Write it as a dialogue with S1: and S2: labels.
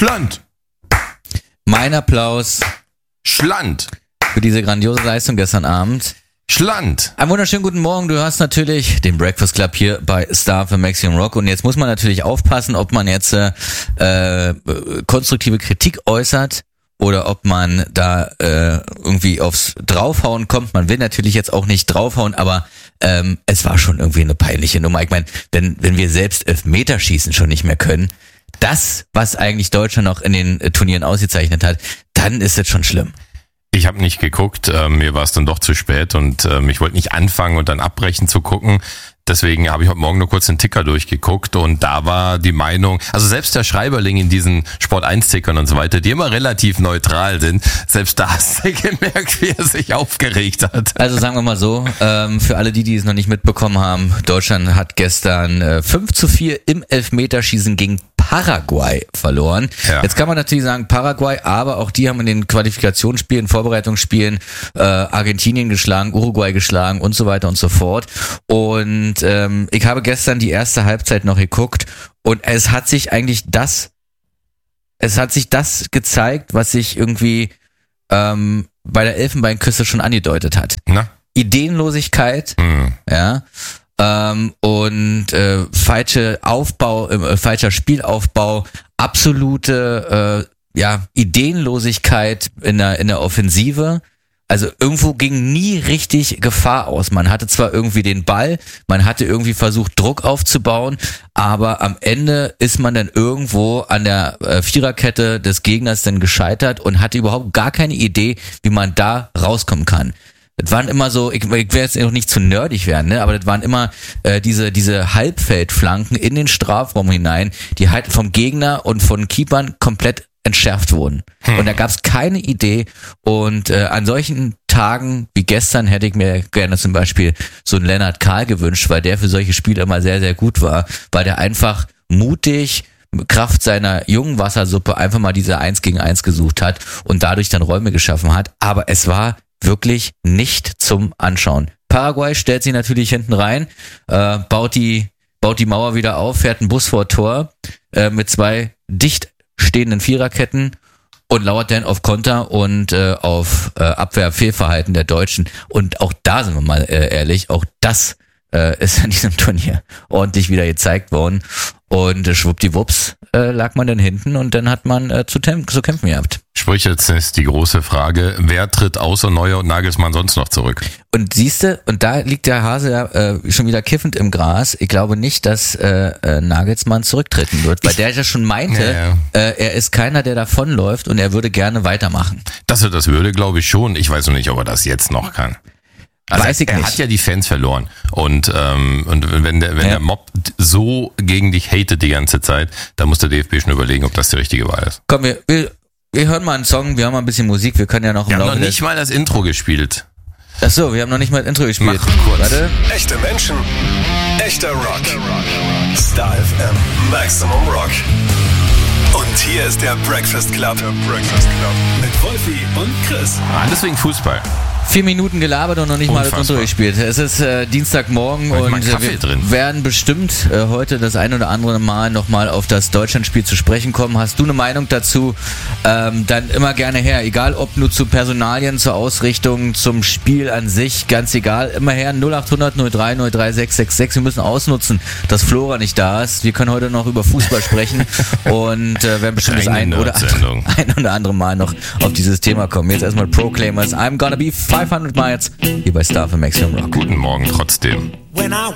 S1: Schland.
S2: Mein Applaus
S1: Schland.
S2: für diese grandiose Leistung gestern Abend.
S1: Schland.
S2: Einen wunderschönen guten Morgen. Du hast natürlich den Breakfast Club hier bei Star für Maximum Rock. Und jetzt muss man natürlich aufpassen, ob man jetzt konstruktive Kritik äußert oder ob man da irgendwie aufs Draufhauen kommt. Man will natürlich jetzt auch nicht draufhauen, aber es war schon irgendwie eine peinliche Nummer. Ich meine, wenn wir selbst Elfmeterschießen schon nicht mehr können, das, was eigentlich Deutschland noch in den Turnieren ausgezeichnet hat, dann ist es schon schlimm.
S1: Ich habe nicht geguckt, mir war es dann doch zu spät und ich wollte nicht anfangen und dann abbrechen zu gucken. Deswegen habe ich heute Morgen nur kurz den Ticker durchgeguckt und da war die Meinung, also selbst der Schreiberling in diesen Sport1-Tickern und so weiter, die immer relativ neutral sind, selbst da hast du gemerkt, wie er sich aufgeregt hat.
S2: Also sagen wir mal so, für alle die es noch nicht mitbekommen haben, Deutschland hat gestern 5-4 im Elfmeterschießen gegen Paraguay verloren.
S1: Ja.
S2: Jetzt kann man natürlich sagen Paraguay, aber auch die haben in den Qualifikationsspielen, Vorbereitungsspielen Argentinien geschlagen, Uruguay geschlagen und so weiter und so fort. Und ich habe gestern die erste Halbzeit noch geguckt und es hat sich das gezeigt, was sich irgendwie bei der Elfenbeinküste schon angedeutet hat.
S1: Na?
S2: Ideenlosigkeit, ja, und falscher Spielaufbau, absolute Ideenlosigkeit in der Offensive. Also irgendwo ging nie richtig Gefahr aus. Man hatte zwar irgendwie den Ball, man hatte irgendwie versucht, Druck aufzubauen, aber am Ende ist man dann irgendwo an der Viererkette des Gegners dann gescheitert und hatte überhaupt gar keine Idee, wie man da rauskommen kann. Das waren immer so, ich will jetzt noch nicht zu nerdig werden, ne? Aber das waren immer diese Halbfeldflanken in den Strafraum hinein, die halt vom Gegner und von Keepern komplett entschärft wurden. Und da gab es keine Idee. Und an solchen Tagen wie gestern hätte ich mir gerne zum Beispiel so einen Lennart Kahl gewünscht, weil der für solche Spiele immer sehr, sehr gut war, weil der einfach mutig Kraft seiner jungen Wassersuppe einfach mal diese 1 gegen 1 gesucht hat und dadurch dann Räume geschaffen hat. Aber es war wirklich nicht zum Anschauen. Paraguay stellt sich natürlich hinten rein, baut die Mauer wieder auf, fährt einen Bus vor Tor mit 2 dicht stehenden Viererketten und lauert dann auf Konter und auf Abwehrfehlverhalten der Deutschen. Und auch da sind wir mal ehrlich, auch das ist in diesem Turnier ordentlich wieder gezeigt worden. Und schwuppdiwupps lag man dann hinten und dann hat man zu kämpfen gehabt.
S1: Sprich, jetzt ist die große Frage, wer tritt außer Neuer und Nagelsmann sonst noch zurück?
S2: Und siehste, und da liegt der Hase ja schon wieder kiffend im Gras. Ich glaube nicht, dass Nagelsmann zurücktreten wird, weil der ja schon meinte, er ist keiner, der davonläuft und er würde gerne weitermachen.
S1: Dass er das würde, glaube ich schon. Ich weiß noch nicht, ob er das jetzt noch kann. Also
S2: Weiß ich
S1: er
S2: nicht.
S1: hat ja die Fans verloren und wenn der Mob so gegen dich hatet die ganze Zeit, dann muss der DFB schon überlegen, ob das die richtige Wahl ist.
S2: Komm, wir hören mal einen Song, wir haben mal ein bisschen Musik, wir können ja noch im
S1: Wir haben
S2: Laufe
S1: noch nicht mal das Intro gespielt.
S2: Achso, wir haben noch nicht mal das Intro gespielt.
S1: Mach kurz.
S2: Warte.
S3: Echte Menschen, echter Rock. Star FM, Maximum Rock. Und hier ist der Breakfast Club. Mit Wolfi und Chris.
S1: Deswegen Fußball.
S2: 4 Minuten gelabert und noch nicht mal das
S1: Unfassbar.
S2: Intro gespielt. Es ist Dienstagmorgen
S1: Heute mal
S2: und
S1: Kaffee
S2: wir
S1: drin.
S2: werden bestimmt heute das ein oder andere Mal nochmal auf das Deutschlandspiel zu sprechen kommen. Hast du eine Meinung dazu? Dann immer gerne her. Egal ob nur zu Personalien, zur Ausrichtung, zum Spiel an sich, ganz egal. Immer her 0800 03 03 666. Wir müssen ausnutzen, dass Flora nicht da ist. Wir können heute noch über Fußball sprechen und werden bestimmt das ein oder andere Mal noch auf dieses Thema kommen. Jetzt erstmal Proclaimers. I'm gonna be 500 Miles hier bei Star für Maximum Rock.
S1: Guten Morgen trotzdem.